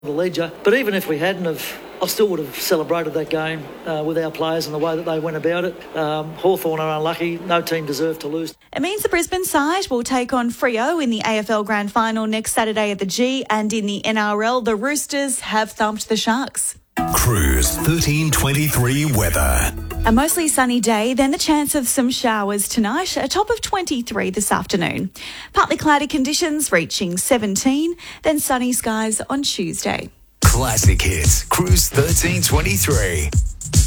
the ledger. But even if we hadn't I still would have celebrated that game with our players and the way that they went about it. Hawthorn are unlucky. No team deserved to lose. It means the Brisbane side will take on Freo in the AFL Grand Final next Saturday at the G, and in the NRL, the Roosters have thumped the Sharks. Cruise 1323 weather. A mostly sunny day, then the chance of some showers tonight, a top of 23 this afternoon. Partly cloudy conditions reaching 17, then sunny skies on Tuesday. Classic hits. Cruise 1323.